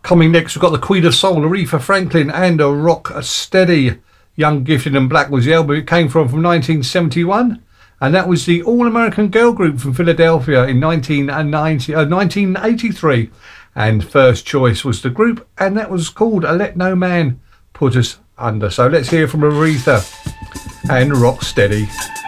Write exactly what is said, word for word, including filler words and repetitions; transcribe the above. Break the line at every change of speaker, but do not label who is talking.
Coming next, we've got the Queen of Soul, Aretha Franklin, and a Rock Steady. Young, Gifted and Black was the album it came from from nineteen seventy-one. And that was the All-American Girl Group from Philadelphia in nineteen ninety, uh, nineteen eighty-three. And first choice was the group, and that was called Let No Man Put Us Under. So let's hear from Aretha and Rock Steady.